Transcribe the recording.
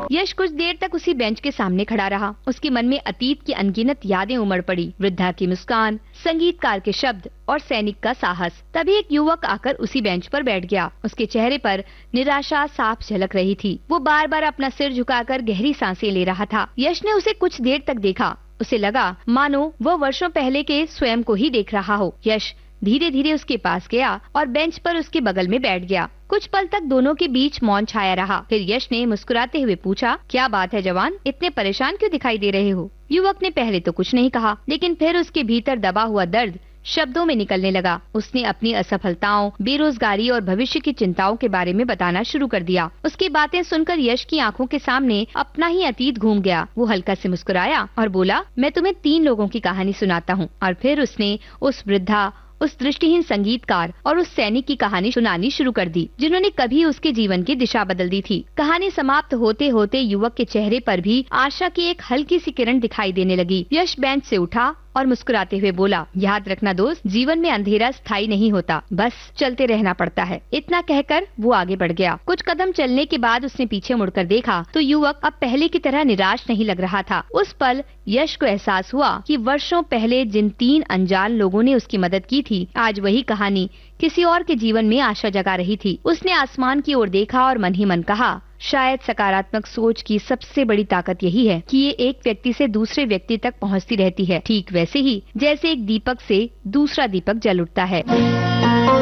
यश कुछ देर तक उसी बेंच के सामने खड़ा रहा। उसके मन में अतीत की अनगिनत यादें उमड़ पड़ी। वृद्धा की मुस्कान, संगीतकार के शब्द और सैनिक का साहस। तभी एक युवक आकर उसी बेंच पर बैठ गया। उसके चेहरे पर निराशा साफ झलक रही थी। वो बार बार अपना सिर झुकाकर गहरी सांसें ले रहा था। यश ने उसे कुछ देर तक देखा। उसे लगा मानो वह वर्षों पहले के स्वयं को ही देख रहा हो। यश धीरे धीरे उसके पास गया और बेंच पर उसके बगल में बैठ गया। कुछ पल तक दोनों के बीच मौन छाया रहा। फिर यश ने मुस्कुराते हुए पूछा, क्या बात है जवान, इतने परेशान क्यों दिखाई दे रहे हो? युवक ने पहले तो कुछ नहीं कहा, लेकिन फिर उसके भीतर दबा हुआ दर्द शब्दों में निकलने लगा। उसने अपनी असफलताओं, बेरोजगारी और भविष्य की चिंताओं के बारे में बताना शुरू कर दिया। उसकी बातें सुनकर यश की आंखों के सामने अपना ही अतीत घूम गया। वो हल्का से मुस्कुराया और बोला, मैं तुम्हें 3 लोगों की कहानी सुनाता हूँ। और फिर उसने उस वृद्धा, उस दृष्टिहीन संगीतकार और उस सैनिक की कहानी सुनानी शुरू कर दी, जिन्होंने कभी उसके जीवन की दिशा बदल दी थी। कहानी समाप्त होते होते युवक के चेहरे पर भी आशा की एक हल्की सी किरण दिखाई देने लगी। यश बेंच से उठा और मुस्कुराते हुए बोला, याद रखना दोस्त, जीवन में अंधेरा स्थायी नहीं होता, बस चलते रहना पड़ता है। इतना कहकर वो आगे बढ़ गया। कुछ कदम चलने के बाद उसने पीछे मुड़कर देखा तो युवक अब पहले की तरह निराश नहीं लग रहा था। उस पल यश को एहसास हुआ कि वर्षों पहले जिन 3 अनजान लोगों ने उसकी मदद की थी, आज वही कहानी किसी और के जीवन में आशा जगा रही थी। उसने आसमान की ओर देखा और मन ही मन कहा, शायद सकारात्मक सोच की सबसे बड़ी ताकत यही है कि ये एक व्यक्ति से दूसरे व्यक्ति तक पहुंचती रहती है, ठीक वैसे ही जैसे एक दीपक से दूसरा दीपक जल उठता है।